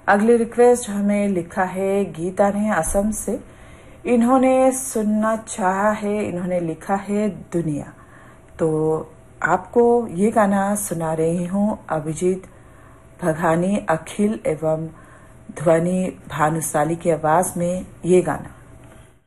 अगली रिक्वेस्ट हमें लिखा है गीता ने असम से। इन्होंने सुनना चाहा है, इन्होंने लिखा है दुनिया। तो आपको ये गाना सुना रही हूँ अभिजीत भगानी, अखिल एवं ध्वनि भानुशाली की आवाज में ये गाना।